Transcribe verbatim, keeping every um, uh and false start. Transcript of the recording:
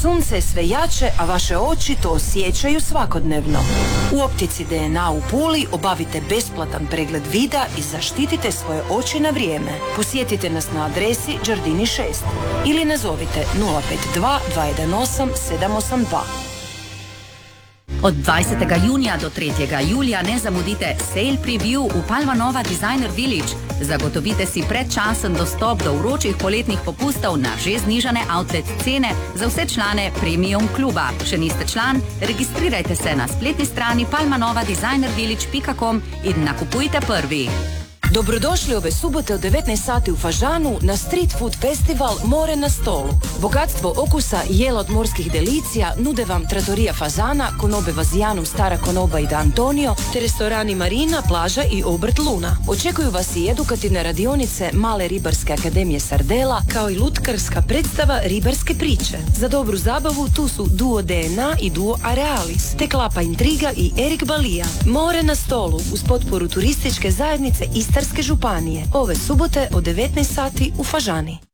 Sunce je sve jače, a vaše oči to osjećaju svakodnevno. U optici D N A u Puli obavite besplatan pregled vida i zaštitite svoje oči na vrijeme. Posjetite nas na adresi Đardini šest ili nazovite nula pet dva dva jedan osam sedam osam dva. Od dvajsetega junija do tretjega julija ne zamudite Sale Preview v Palma Nova Designer Village. Zagotovite si predčasen dostop do vročih poletnih popustov na že znižane outlet cene za vse člane Premium kluba. Še niste član? Registrirajte se na spletni strani palma nova designer village pika com in nakupujte prvi. Dobrodošli ove subote od devetnaest sati u Fažanu na Street Food Festival More na stolu. Bogatstvo okusa i jela od morskih delicija nude vam Trattoria Fazana, Konobe Vazijanum, Stara Konoba i Da Antonio, te restorani Marina, Plaža i Obrt Luna. Očekuju vas i edukativne radionice Male ribarske akademije Sardela, kao i lutkarska predstava Ribarske priče. Za dobru zabavu tu su Duo D N A i Duo Arealis, te Klapa Intriga i Erik Balija. More na stolu uz potporu turističke zajednice Istarske županije. Ove subote od devetnaest sati u Fažani.